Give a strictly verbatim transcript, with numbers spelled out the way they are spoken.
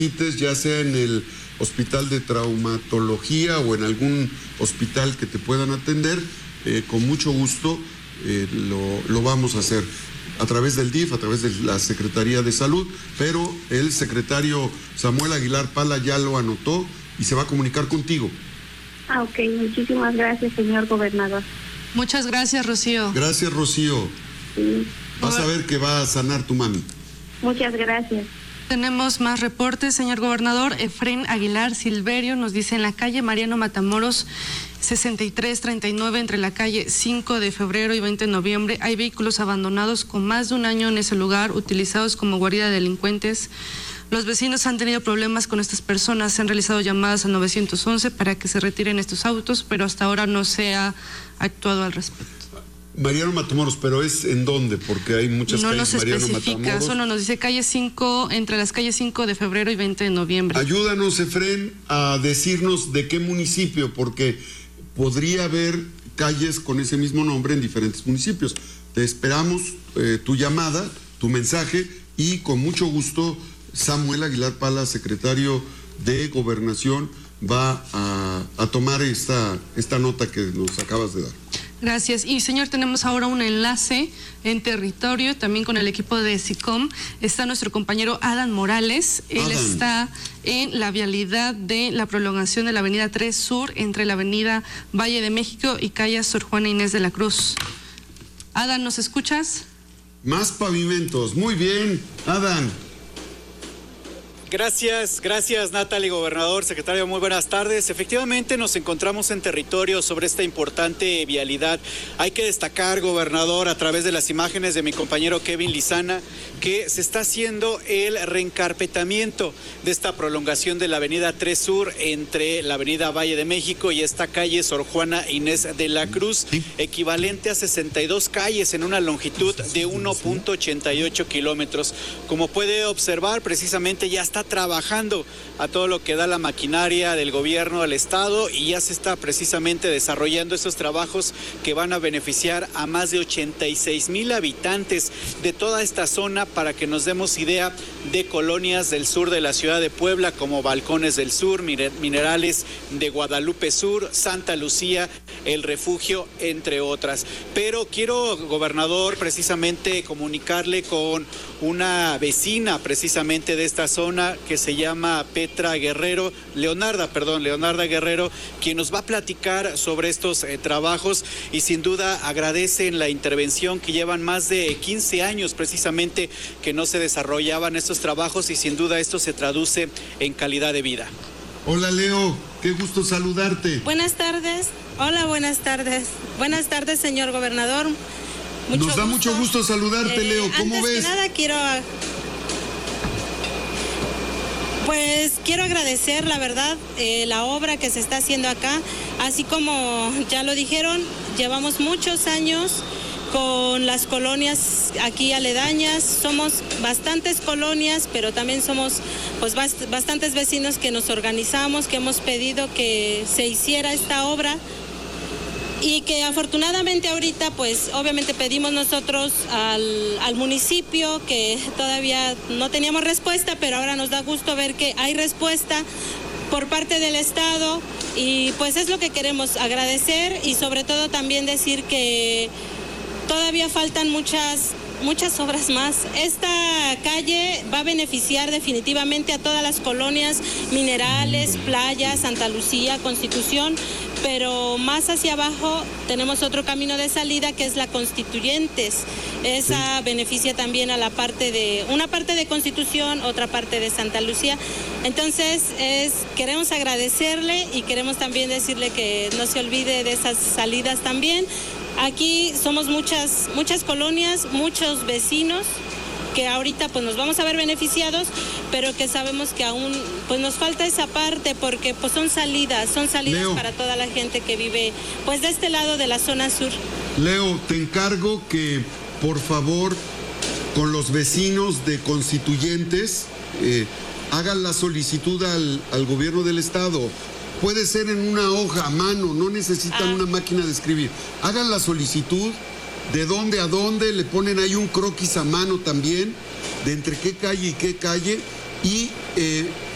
ya sea en el hospital de traumatología o en algún hospital que te puedan atender, eh, con mucho gusto eh, lo, lo vamos a hacer a través del D I F, a través de la Secretaría de Salud, pero el secretario Samuel Aguilar Pala ya lo anotó y se va a comunicar contigo. Ah, ok, muchísimas gracias, señor gobernador. Muchas gracias, Rocío. Gracias, Rocío. Sí. Vas a ver que va a sanar tu mami. Muchas gracias. Tenemos más reportes, señor gobernador. Efrén Aguilar Silverio nos dice: en la calle Mariano Matamoros sesenta y tres treinta y nueve, entre la calle cinco de febrero y veinte de noviembre, hay vehículos abandonados con más de un año en ese lugar, utilizados como guarida de delincuentes. Los vecinos han tenido problemas con estas personas, se han realizado llamadas al nueve once para que se retiren estos autos, pero hasta ahora no se ha actuado al respecto. Mariano Matamoros, pero ¿es en dónde? Porque hay muchas no calles nos Mariano especifica, Matamoros. Solo nos dice calle cinco, entre las calles cinco de febrero y veinte de noviembre. Ayúdanos, Efrén, a decirnos de qué municipio, porque podría haber calles con ese mismo nombre en diferentes municipios. Te esperamos eh, tu llamada, tu mensaje, y con mucho gusto Samuel Aguilar Pala, secretario de Gobernación, va a, a tomar esta, esta nota que nos acabas de dar. Gracias. Y señor, tenemos ahora un enlace en territorio, también con el equipo de SICOM. Está nuestro compañero Adán Morales. Él Adán. está en la vialidad de la prolongación de la avenida tres Sur, entre la avenida Valle de México y calle Sor Juana Inés de la Cruz. Adán, ¿nos escuchas? Más pavimentos. Muy bien, Adán. Gracias, gracias Natalie, gobernador, secretario, muy buenas tardes. Efectivamente nos encontramos en territorio sobre esta importante vialidad. Hay que destacar, gobernador, a través de las imágenes de mi compañero Kevin Lizana, que se está haciendo el reencarpetamiento de esta prolongación de la avenida tres Sur entre la avenida Valle de México y esta calle Sor Juana Inés de la Cruz, ¿sí?, equivalente a sesenta y dos calles en una longitud de uno punto ochenta y ocho kilómetros. Como puede observar, precisamente ya está trabajando a todo lo que da la maquinaria del gobierno del estado y ya se está precisamente desarrollando estos trabajos que van a beneficiar a más de ochenta y seis mil habitantes de toda esta zona, para que nos demos idea de colonias del sur de la ciudad de Puebla como Balcones del Sur, Minerales de Guadalupe Sur, Santa Lucía, El Refugio, entre otras. Pero quiero, gobernador, precisamente comunicarle con una vecina precisamente de esta zona que se llama Petra Guerrero, Leonarda, perdón, Leonarda Guerrero, quien nos va a platicar sobre estos eh, trabajos, y sin duda agradecen la intervención, que llevan más de quince años precisamente que no se desarrollaban estos trabajos, y sin duda esto se traduce en calidad de vida. Hola, Leo, qué gusto saludarte. Buenas tardes. Hola, buenas tardes. Buenas tardes, señor gobernador. Mucho Nos da gusto. mucho gusto saludarte, eh, Leo. ¿Cómo antes ves? Que nada quiero Pues quiero agradecer, la verdad, eh, la obra que se está haciendo acá. Así como ya lo dijeron, llevamos muchos años con las colonias aquí aledañas. Somos bastantes colonias, pero también somos pues bast- bastantes vecinos que nos organizamos, que hemos pedido que se hiciera esta obra. Y que afortunadamente ahorita, pues obviamente pedimos nosotros al, al municipio, que todavía no teníamos respuesta, pero ahora nos da gusto ver que hay respuesta por parte del Estado, y pues es lo que queremos agradecer, y sobre todo también decir que todavía faltan muchas muchas obras más. Esta calle va a beneficiar definitivamente a todas las colonias, Minerales, Playa, Santa Lucía, Constitución, pero más hacia abajo tenemos otro camino de salida que es la Constituyentes. Esa sí beneficia también a la parte de, una parte de Constitución, otra parte de Santa Lucía. Entonces es, queremos agradecerle y queremos también decirle que no se olvide de esas salidas también. Aquí somos muchas, muchas colonias, muchos vecinos que ahorita pues nos vamos a ver beneficiados, pero que sabemos que aún pues nos falta esa parte, porque pues son salidas, son salidas Leo, para toda la gente que vive pues de este lado de la zona sur. Leo, te encargo que por favor con los vecinos de Constituyentes eh, hagan la solicitud al, al gobierno del estado. Puede ser en una hoja a mano, no necesitan ah. una máquina de escribir. Hagan la solicitud, de dónde a dónde, le ponen ahí un croquis a mano también, de entre qué calle y qué calle, y eh,